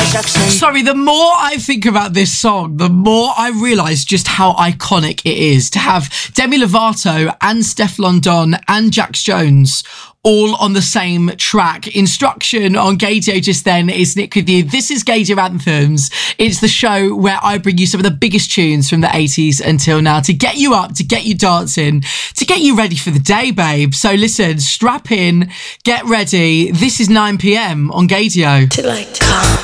Sorry, the more I think about this song, the more I realise just how iconic it is to have Demi Lovato and Stefflon Don and Jax Jones all on the same track. Instruction on Gaydio just then is Nick with you. This is Gaydio Anthems. It's the show where I bring you some of the biggest tunes from the 80s until now to get you up, to get you dancing, to get you ready for the day, babe. So listen, strap in, get ready. This is 9 p.m. on Gaydio.